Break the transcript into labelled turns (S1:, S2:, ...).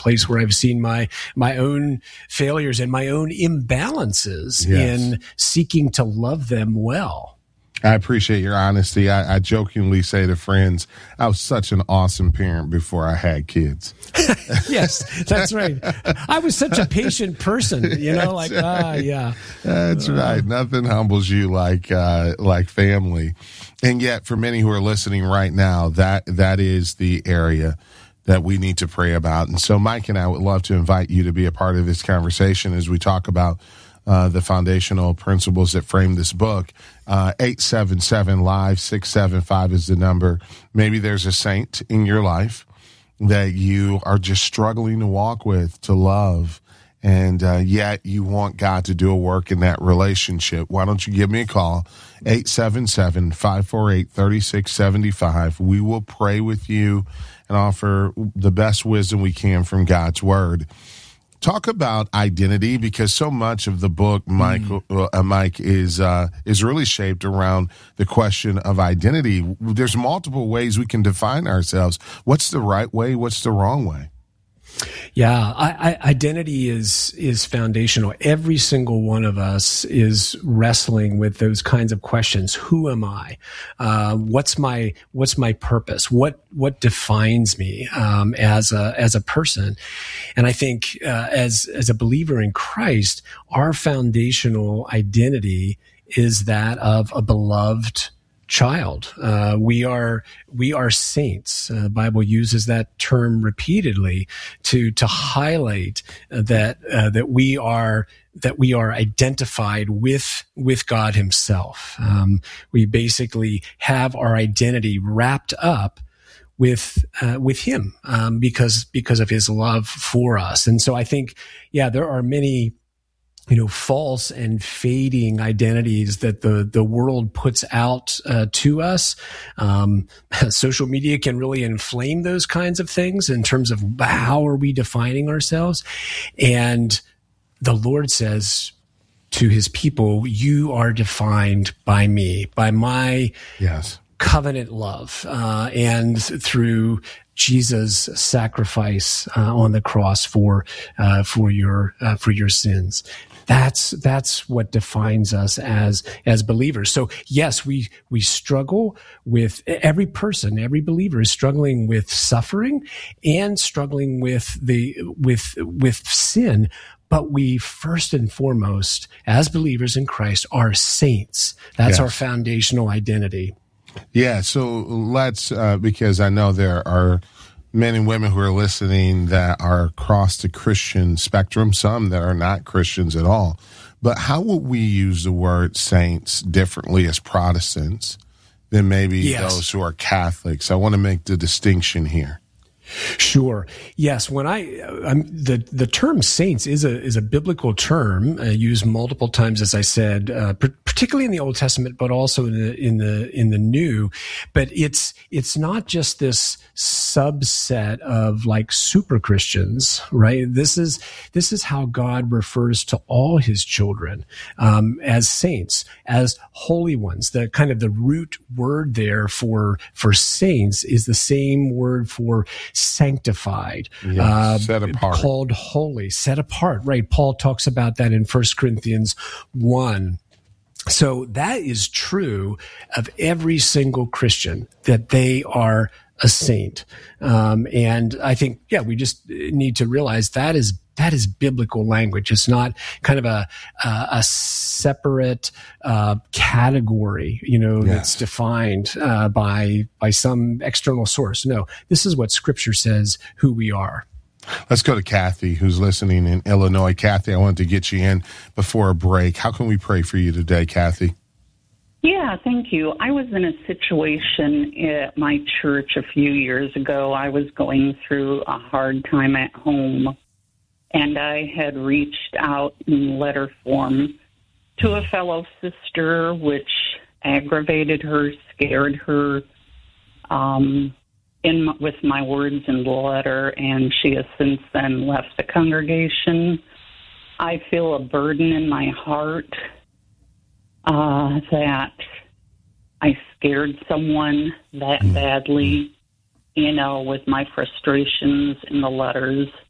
S1: place where I've seen my own failures and my own imbalances in seeking to love them well.
S2: I appreciate your honesty. I jokingly say to friends, I was such an awesome parent before I had kids.
S1: Yes, that's right. I was such a patient person,
S2: That's right. Nothing humbles you like family. And yet, for many who are listening right now, that is the area that we need to pray about. And so Mike and I would love to invite you to be a part of this conversation as we talk about the foundational principles that frame this book. 877-LIVE-675 is the number. Maybe there's a saint in your life that you are just struggling to walk with, to love, and yet you want God to do a work in that relationship. Why don't you give me a call, 877-548-3675. We will pray with you and offer the best wisdom we can from God's Word. Talk about identity, because so much of the book, Mike, is really shaped around the question of identity. There's multiple ways we can define ourselves. What's the right way? What's the wrong way?
S1: Yeah, identity is foundational. Every single one of us is wrestling with those kinds of questions. Who am I? What's my purpose? What defines me as a person? And I think as a believer in Christ, our foundational identity is that of a beloved child. We are saints. The Bible uses that term repeatedly to highlight that we are identified with God Himself. We basically have our identity wrapped up with Him because of His love for us. And so I think, there are many false and fading identities that the world puts out to us. Social media can really inflame those kinds of things in terms of how are we defining ourselves. And the Lord says to His people, you are defined by me, by my covenant love, and through Jesus' sacrifice on the cross for your sins. That's what defines us as believers. So yes, we struggle with, every person, every believer is struggling with suffering and struggling with sin. But we first and foremost, as believers in Christ, are saints. That's our foundational identity.
S2: Yeah. So let's, because I know there are men and women who are listening that are across the Christian spectrum, some that are not Christians at all. But how would we use the word saints differently as Protestants than maybe those who are Catholics? I want to make the distinction here.
S1: Sure. Yes. When the term saints is a biblical term used multiple times, as I said, particularly in the Old Testament, but also in the New. But it's not just this subset of like super Christians, right? This is how God refers to all His children as saints, as holy ones. The kind of the root word there for saints is the same word for sanctified,
S2: set apart,
S1: called holy, set apart, right? Paul talks about that in 1 Corinthians 1. So that is true of every single Christian, that they are a saint. And I think, we just need to realize that is biblical language. It's not kind of a separate category, that's defined by some external source. No, this is what Scripture says who we are.
S2: Let's go to Kathy, who's listening in Illinois. Kathy, I wanted to get you in before a break. How can we pray for you today, Kathy?
S3: Yeah, thank you. I was in a situation at my church a few years ago. I was going through a hard time at home, and I had reached out in letter form to a fellow sister, which aggravated her, scared her, with my words in the letter, and she has since then left the congregation. I feel a burden in my heart that I scared someone that badly, with my frustrations in the letters.